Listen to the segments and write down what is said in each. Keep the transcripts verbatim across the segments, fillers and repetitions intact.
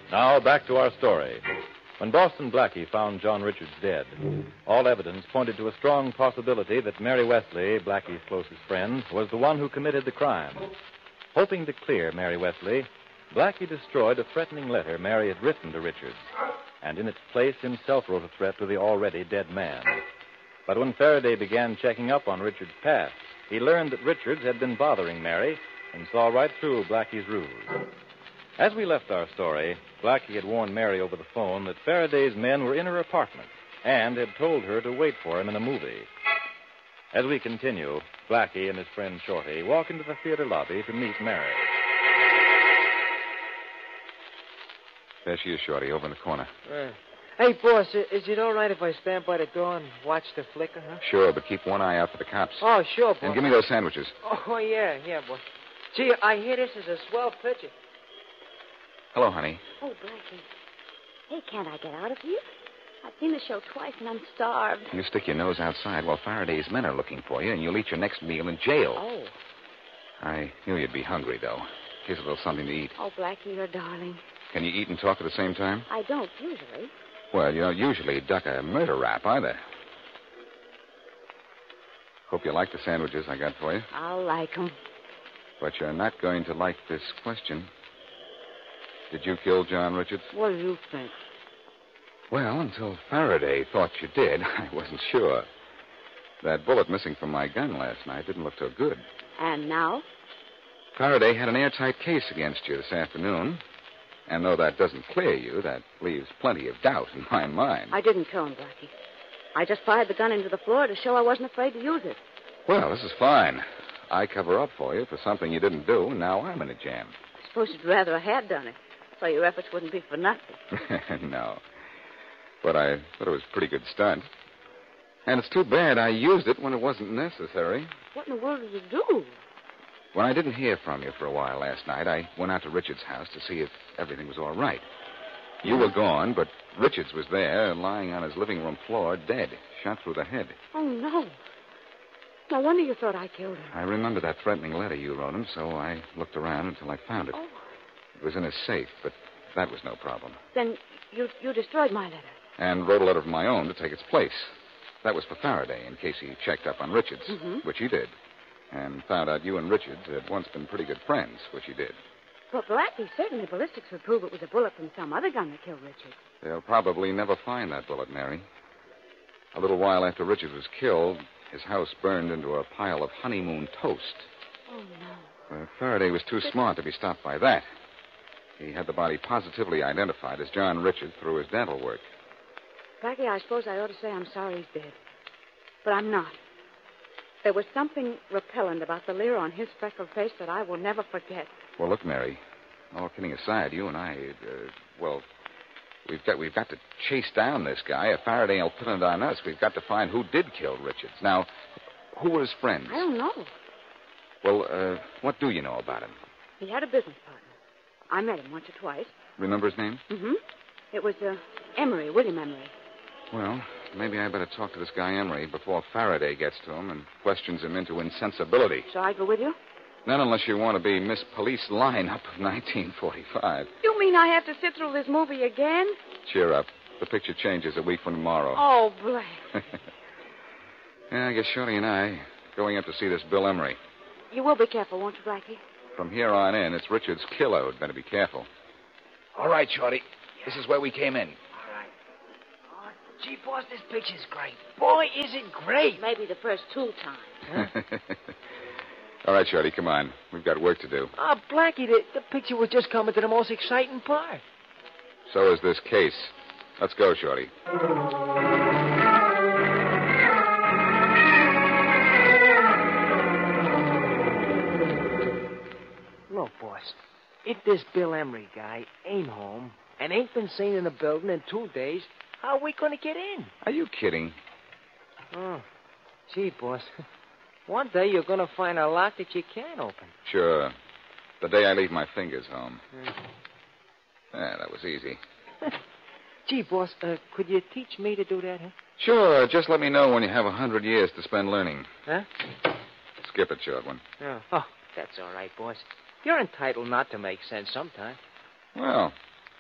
Now, back to our story. When Boston Blackie found John Richards dead, all evidence pointed to a strong possibility that Mary Wesley, Blackie's closest friend, was the one who committed the crime. Hoping to clear Mary Wesley, Blackie destroyed a threatening letter Mary had written to Richards, and in its place himself wrote a threat to the already dead man. But when Faraday began checking up on Richards' past, he learned that Richards had been bothering Mary and saw right through Blackie's ruse. As we left our story, Blackie had warned Mary over the phone that Faraday's men were in her apartment and had told her to wait for him in a movie. As we continue, Blackie and his friend Shorty walk into the theater lobby to meet Mary. There she is, Shorty, over in the corner. Uh, hey, boss, is it all right if I stand by the door and watch the flicker, huh? Sure, but keep one eye out for the cops. Oh, sure, boss. And give me those sandwiches. Oh, yeah, yeah, boss. Gee, I hear this is a swell picture. Hello, honey. Oh, Blackie. Hey, can't I get out of here? I've seen the show twice and I'm starved. You stick your nose outside while Faraday's men are looking for you, and you'll eat your next meal in jail. Oh. I knew you'd be hungry, though. Here's a little something to eat. Oh, Blackie, you're a darling. Can you eat and talk at the same time? I don't usually. Well, you don't usually duck a murder rap, either. Hope you like the sandwiches I got for you. I'll like 'em. But you're not going to like this question. Did you kill John Richards? What do you think? Well, until Faraday thought you did, I wasn't sure. That bullet missing from my gun last night didn't look so good. And now? Faraday had an airtight case against you this afternoon. And though that doesn't clear you, that leaves plenty of doubt in my mind. I didn't kill him, Blackie. I just fired the gun into the floor to show I wasn't afraid to use it. Well, this is fine. I cover up for you for something you didn't do, and now I'm in a jam. I suppose you'd rather I had done it, so your efforts wouldn't be for nothing. No. But I thought it was a pretty good stunt. And it's too bad I used it when it wasn't necessary. What in the world did you do? When I didn't hear from you for a while last night, I went out to Richards' house to see if everything was all right. You were gone, but Richards was there, lying on his living room floor, dead, shot through the head. Oh, no. No wonder you thought I killed him. I remember that threatening letter you wrote him, so I looked around until I found it. Oh. It was in his safe, but that was no problem. Then you you destroyed my letter. And wrote a letter of my own to take its place. That was for Faraday, in case he checked up on Richards, Mm-hmm. which he did. And found out you and Richards had once been pretty good friends, which he did. But, Blackie, certainly ballistics would prove it was a bullet from some other gun that killed Richard. They'll probably never find that bullet, Mary. A little while after Richards was killed, his house burned into a pile of honeymoon toast. Oh, no. Uh, Faraday was too smart to be stopped by that. He had the body positively identified as John Richards through his dental work. Blackie, I suppose I ought to say I'm sorry he's dead. But I'm not. There was something repellent about the leer on his freckled face that I will never forget. Well, look, Mary, all kidding aside, you and I, uh, well, we've got we've got to chase down this guy. If Faraday will put it on us, we've got to find who did kill Richards. Now, who were his friends? I don't know. Well, uh, what do you know about him? He had a business partner. I met him once or twice. Remember his name? Mm-hmm. It was uh, Emery, William Emery. Well, maybe I better talk to this guy Emery before Faraday gets to him and questions him into insensibility. Shall I go with you? Not unless you want to be Miss Police Lineup of nineteen forty-five. You mean I have to sit through this movie again? Cheer up. The picture changes a week from tomorrow. Oh, Black. Yeah, I guess Shorty and I going up to see this Bill Emery. You will be careful, won't you, Blackie? From here on in, it's Richard's killer who'd better be careful. All right, Shorty. This is where we came in. All right. Oh, gee, boss, this picture's great. Boy, is it great. Maybe the first two times. Huh? All right, Shorty, come on. We've got work to do. Ah, uh, Blackie, the, the picture was just coming to the most exciting part. So is this case. Let's go, Shorty. Look, boss, if this Bill Emery guy ain't home and ain't been seen in the building in two days, how are we going to get in? Are you kidding? Oh, gee, boss. One day you're going to find a lock that you can't open. Sure. The day I leave my fingers home. Mm. Yeah, that was easy. Gee, boss, uh, could you teach me to do that, huh? Sure. Just let me know when you have a hundred years to spend learning. Huh? Skip it, short one. Oh, oh, that's all right, boss. You're entitled not to make sense sometime. Well,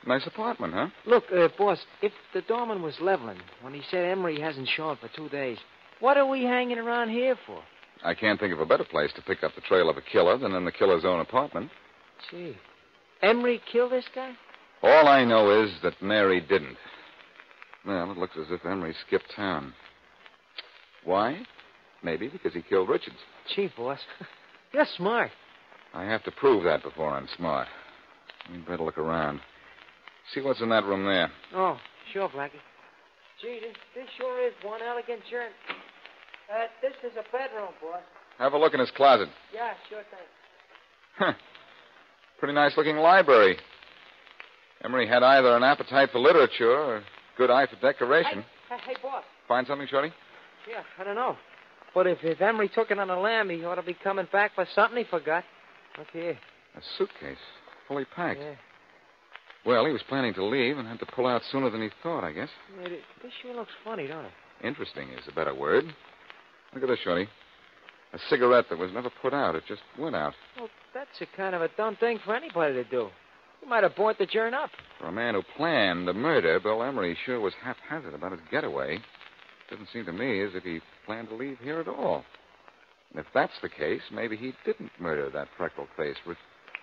Nice apartment, huh? Look, uh, boss, if the doorman was leveling when he said Emery hasn't shown for two days, what are we hanging around here for? I can't think of a better place to pick up the trail of a killer than in the killer's own apartment. Gee, Emery killed this guy? All I know is that Mary didn't. Well, it looks as if Emery skipped town. Why? Maybe because he killed Richards. Gee, boss, you're smart. I have to prove that before I'm smart. We'd better look around. See what's in that room there. Oh, sure, Blackie. Gee, this, this sure is one elegant journey. Uh, this is a bedroom, boss. Have a look in his closet. Yeah, sure thing. Huh. Pretty nice-looking library. Emery had either an appetite for literature or a good eye for decoration. Hey, hey, hey, boss. Find something, Shorty? Yeah, I don't know. But if, if Emery took it on a lamb, he ought to be coming back for something he forgot. Look here. A suitcase, fully packed. Yeah. Well, he was planning to leave and had to pull out sooner than he thought, I guess. Yeah, this this sure looks funny, don't it? Interesting is a better word. Look at this, Shorty. A cigarette that was never put out. It just went out. Well, that's a kind of a dumb thing for anybody to do. He might have burnt the joint up. For a man who planned the murder, Bill Emery sure was haphazard about his getaway. Doesn't seem to me as if he planned to leave here at all. And if that's the case, maybe he didn't murder that freckle-faced Rich.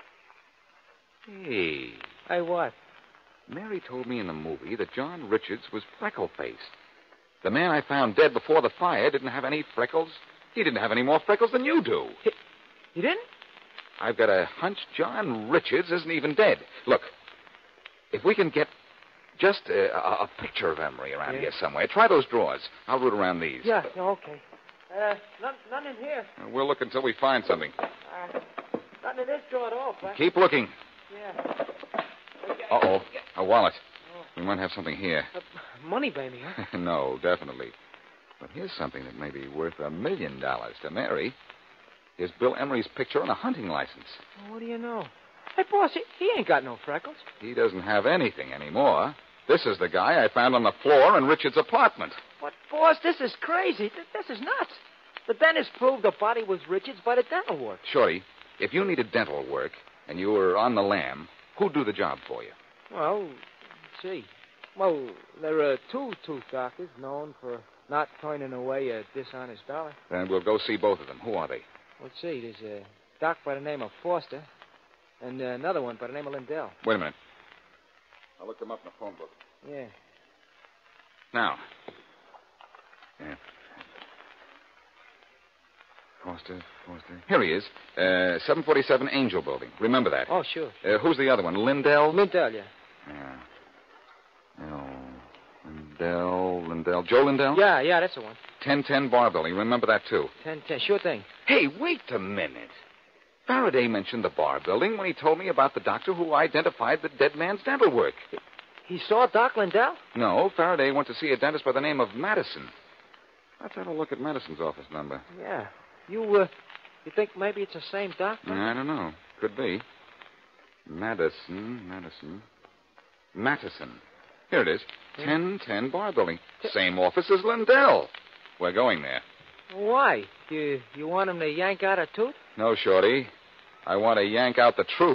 Hey, Hey, what? Mary told me in the movie that John Richards was freckle-faced. The man I found dead before the fire didn't have any freckles. He didn't have any more freckles than you do. He, you didn't? I've got a hunch John Richards isn't even dead. Look, if we can get just a, a, a picture of Emery around Yeah. here somewhere, try those drawers. I'll root around these. Yeah, yeah, okay. Uh, none, none in here. We'll look until we find something. Uh, nothing in this drawer at all, Black. Keep looking. Yeah. Uh-oh, a wallet. We might have something here. Uh, money, baby, huh? No, definitely. But here's something that may be worth a million dollars to Mary. Here's Bill Emery's picture on a hunting license. Well, what do you know? Hey, boss, he, he ain't got no freckles. He doesn't have anything anymore. This is the guy I found on the floor in Richard's apartment. But, boss, this is crazy. Th- This is nuts. The dentist proved the body was Richard's by the dental work. Shorty, if you needed dental work and you were on the lam, who'd do the job for you? Well, let's see. Well, there are two tooth doctors known for not turning away a dishonest dollar. Then we'll go see both of them. Who are they? Let's see. There's a doc by the name of Foster and uh, another one by the name of Lindell. Wait a minute. I'll look them up in the phone book. Yeah. Now. Yeah. Foster, Foster. Here he is. Uh, seven forty-seven Angel Building. Remember that. Oh, sure. Uh, who's the other one? Lindell? Lindell, yeah. Yeah. No. Lindell, Lindell. Joe Lindell? Yeah, yeah, that's the one. ten ten Bar Building. Remember that, too. Ten, ten. Sure thing. Hey, wait a minute. Faraday mentioned the Bar Building when he told me about the doctor who identified the dead man's dental work. He saw Doc Lindell? No, Faraday went to see a dentist by the name of Madison. Let's have a look at Madison's office number. Yeah. You, uh, you think maybe it's the same doctor? I don't know. Could be. Madison, Madison. Mattison. Here it is. ten ten Bar Building. Same office as Lindell. We're going there. Why? You, you want him to yank out a tooth? No, Shorty. I want to yank out the truth.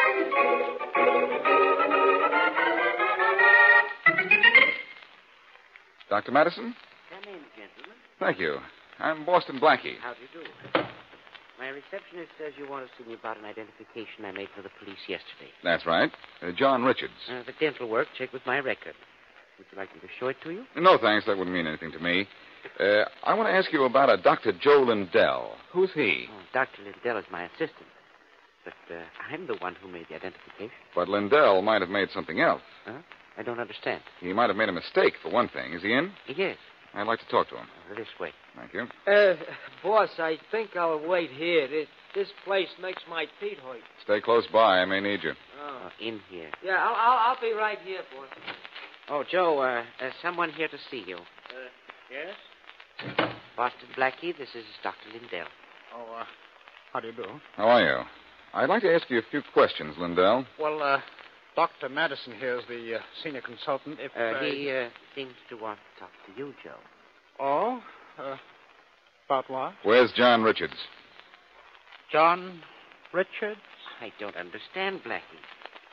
Doctor Madison? Come in, gentlemen. Thank you. I'm Boston Blackie. How do you do? My receptionist says you want to see me about an identification I made for the police yesterday. That's right. Uh, John Richards. Uh, the dental work checked with my record. Would you like me to show it to you? No, thanks. That wouldn't mean anything to me. Uh, I want to ask you about a Doctor Joe Lindell. Who's he? Oh, Doctor Lindell is my assistant. But uh, I'm the one who made the identification. But Lindell might have made something else. Huh? I don't understand. He might have made a mistake, for one thing. Is he in? Yes. I'd like to talk to him. Uh, this way. Thank you. Uh, boss, I think I'll wait here. This, this place makes my teeth hurt. Stay close by. I may need you. Oh. Oh, in here. Yeah, I'll, I'll, I'll be right here, boss. Oh, Joe, uh, uh, someone here to see you. Uh, yes? Boston Blackie, this is Doctor Lindell. Oh, uh, how do you do? How are you? I'd like to ask you a few questions, Lindell. Well, uh, Doctor Madison here is the uh, senior consultant. If Uh, he uh, seems to want to talk to you, Joe. Oh? Uh, about what? Where's John Richards? John Richards? I don't understand, Blackie.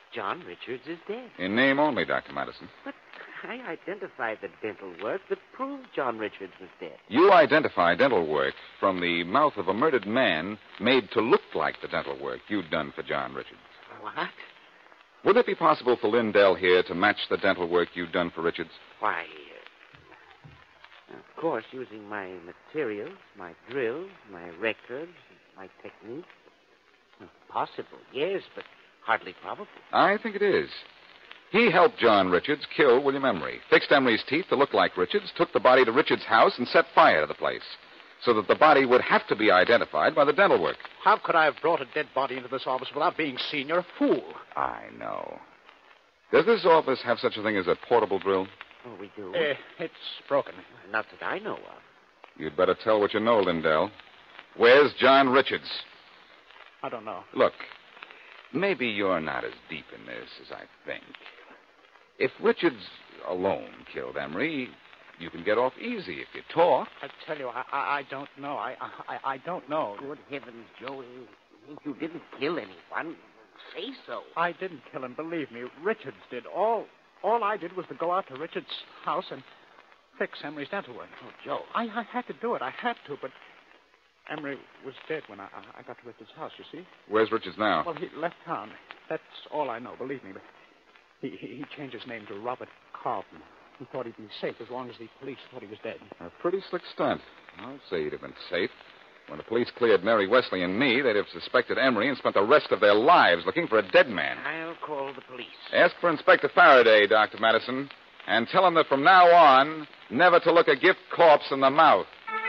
John Richards is dead. In name only, Doctor Madison. But I identified the dental work that proved John Richards was dead. You identify dental work from the mouth of a murdered man made to look like the dental work you'd done for John Richards. What? Would it be possible for Lindell here to match the dental work you'd done for Richards? Why, uh, of course, using my materials, my drills, my records, my technique. Well, possible, yes, but hardly probable. I think it is. He helped John Richards kill William Emery, fixed Emery's teeth to look like Richards, took the body to Richards' house, and set fire to the place, so that the body would have to be identified by the dental work. How could I have brought a dead body into this office without being seen? You're a fool. I know. Does this office have such a thing as a portable drill? Oh, we do? Uh, it's broken. Not that I know of. You'd better tell what you know, Lindell. Where's John Richards? I don't know. Look, maybe you're not as deep in this as I think. If Richards alone killed Emery, you can get off easy if you talk. I tell you, I, I, I don't know. I, I, I don't know. Good heavens, Joey. You didn't kill anyone. Say so. I didn't kill him, believe me. Richards did. All all I did was to go out to Richards' house and fix Emery's dental work. Oh, Joe. I, I had to do it. I had to, but Emery was dead when I, I got to Richards' house, you see. Where's Richards now? Well, he left town. That's all I know, believe me. But he, he, he changed his name to Robert Carlton. He thought he'd be safe as long as the police thought he was dead. A pretty slick stunt. I'd say he'd have been safe. When the police cleared Mary Wesley and me, they'd have suspected Emery and spent the rest of their lives looking for a dead man. I'll call the police. Ask for Inspector Faraday, Doctor Madison, and tell him that from now on, never to look a gift corpse in the mouth.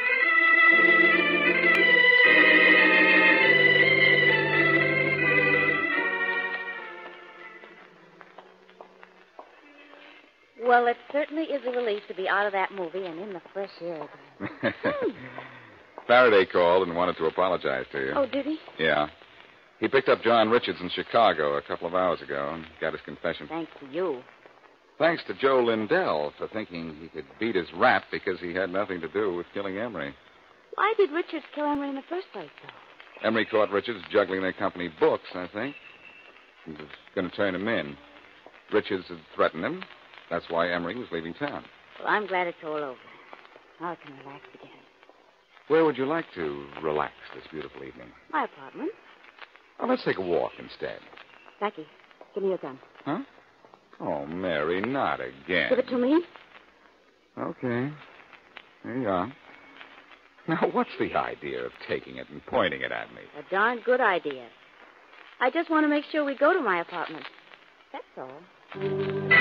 Well, it certainly is a relief to be out of that movie and in the fresh air again. Faraday called and wanted to apologize to you. Oh, did he? Yeah. He picked up John Richards in Chicago a couple of hours ago and got his confession. Thanks to you. Thanks to Joe Lindell for thinking he could beat his rap because he had nothing to do with killing Emery. Why did Richards kill Emery in the first place, though? Emery caught Richards juggling their company books, I think. He was going to turn him in. Richards had threatened him. That's why Emery was leaving town. Well, I'm glad it's all over. Now I can relax again. Where would you like to relax this beautiful evening? My apartment. Oh, let's take a walk instead. Blackie, give me your gun. Huh? Oh, Mary, not again. Give it to me. Okay. Here you are. Now, what's the idea of taking it and pointing it at me? A darn good idea. I just want to make sure we go to my apartment. That's all.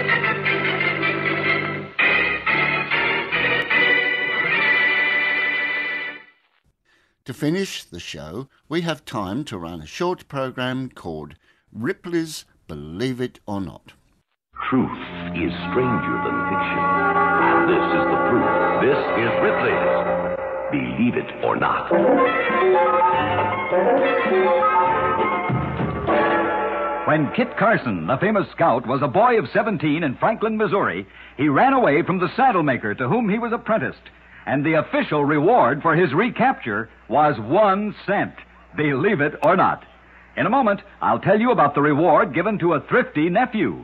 To finish the show, we have time to run a short program called Ripley's Believe It or Not. Truth is stranger than fiction. And this is the proof. This is Ripley's Believe It or Not. When Kit Carson, the famous scout, was a boy of seventeen in Franklin, Missouri, he ran away from the saddle maker to whom he was apprenticed. And the official reward for his recapture was one cent. Believe it or not. In a moment, I'll tell you about the reward given to a thrifty nephew.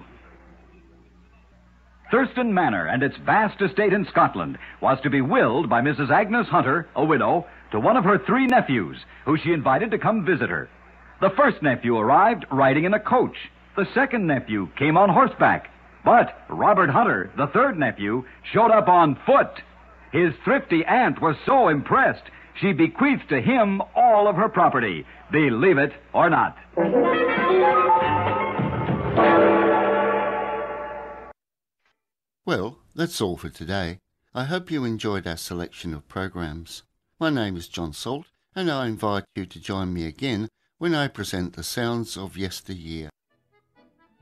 Thurston Manor and its vast estate in Scotland was to be willed by Missus Agnes Hunter, a widow, to one of her three nephews, who she invited to come visit her. The first nephew arrived riding in a coach. The second nephew came on horseback. But Robert Hunter, the third nephew, showed up on foot. His thrifty aunt was so impressed, she bequeathed to him all of her property. Believe it or not. Well, that's all for today. I hope you enjoyed our selection of programs. My name is John Salt, and I invite you to join me again when I present the sounds of yesteryear.